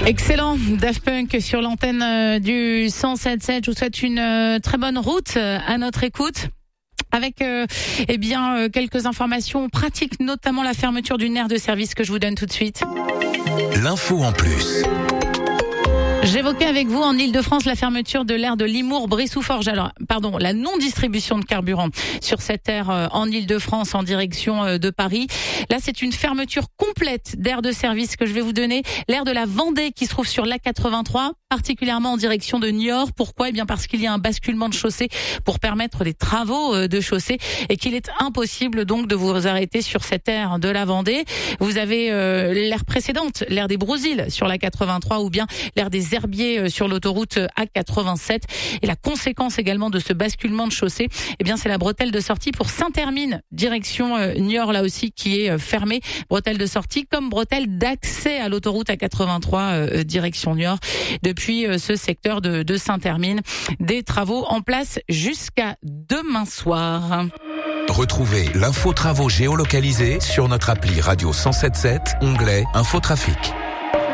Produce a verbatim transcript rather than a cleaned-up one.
Excellent, Daft Punk sur l'antenne euh, du cent sept sept. Je vous souhaite une euh, très bonne route euh, à notre écoute. Avec euh, eh bien euh, quelques informations pratiques, notamment la fermeture d'une aire de service que je vous donne tout de suite. L'info en plus. J'évoquais avec vous en Ile-de-France la fermeture de l'aire de Limours-Brissou-Forges. Alors, pardon, la non-distribution de carburant sur cette aire euh, en Ile-de-France en direction euh, de Paris. Là, c'est une fermeture complète d'aire de service que je vais vous donner. L'aire de la Vendée qui se trouve sur l'A quatre-vingt-trois, particulièrement en direction de Niort. Pourquoi ? Eh bien, parce qu'il y a un basculement de chaussée pour permettre des travaux euh, de chaussée et qu'il est impossible donc de vous arrêter sur cette aire de la Vendée. Vous avez euh, l'aire précédente, l'aire des Brousilles sur l'A quatre-vingt-trois ou bien l'aire des Herbiers sur l'autoroute A quatre-vingt-sept. Et la conséquence également de ce basculement de chaussée, eh bien, c'est la bretelle de sortie pour Saint-Hermine, direction euh, Niort, là aussi, qui est euh, fermée. Bretelle de sortie comme bretelle d'accès à l'autoroute A quatre-vingt-trois, euh, direction Niort. Depuis euh, ce secteur de, de Saint-Hermine, des travaux en place jusqu'à demain soir. Retrouvez l'info travaux géolocalisée sur notre appli Radio cent sept sept, onglet Infotrafic.